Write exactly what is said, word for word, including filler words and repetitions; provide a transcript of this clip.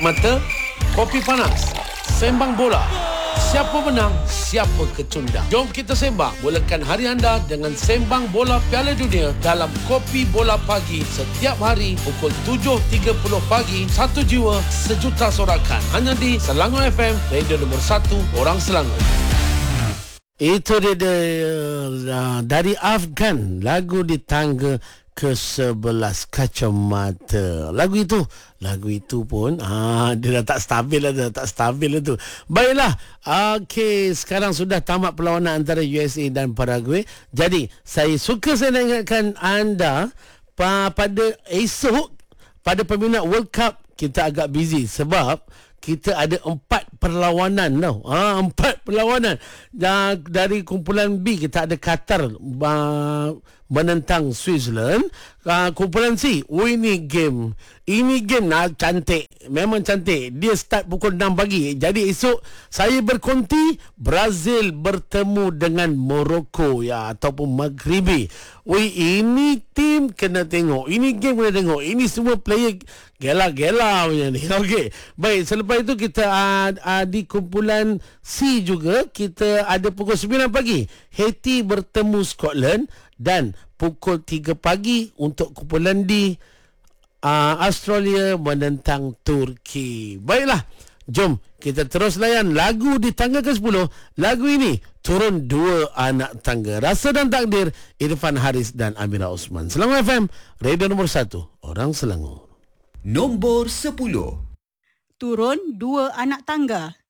Mata, kopi panas, sembang bola. Siapa menang, siapa kecundang. Jom kita sembang. Mulakan hari anda dengan sembang bola Piala Dunia dalam Kopi Bola Pagi setiap hari pukul tujuh tiga puluh pagi. Satu jiwa, sejuta sorakan. Hanya di Selangor F M, radio nombor satu, orang Selangor. Itu dia, dia uh, dari Afgan, lagu di tangga ke sebelas, Kacamata. Lagu itu Lagu itu pun ah, dia dah tak stabil lah, dah tak stabil itu. Baiklah, okey, sekarang sudah tamat perlawanan antara U S A dan Paraguay. Jadi saya suka saya nak ingatkan anda pa, pada esok, pada peminat World Cup, kita agak busy sebab kita ada empat perlawanan tau. Ha, empat perlawanan. Dan dari kumpulan B kita ada Qatar uh, menentang Switzerland. Uh, kumpulan C, oh ini game. Ini game nah, cantik. Memang cantik. Dia start pukul enam pagi. Jadi esok saya berkonti Brazil bertemu dengan Morocco ya, ataupun Maghribi. Oi, ini tim kena tengok. Ini game kena tengok. Ini semua player gela-gela punya ni. Okey. Baik, selepas itu kita uh, uh, di kumpulan C juga kita ada pukul sembilan pagi Haiti bertemu Scotland, dan pukul tiga pagi untuk kumpulan D uh, Australia menentang Turki. Baiklah, jom kita terus layan lagu di tangga ke sepuluh. Lagu ini turun dua anak tangga, Rasa dan Takdir, Irfan Haris dan Amira Osman. Selangor F M, radio nombor satu, orang Selangor. Nombor sepuluh. Turun dua anak tangga,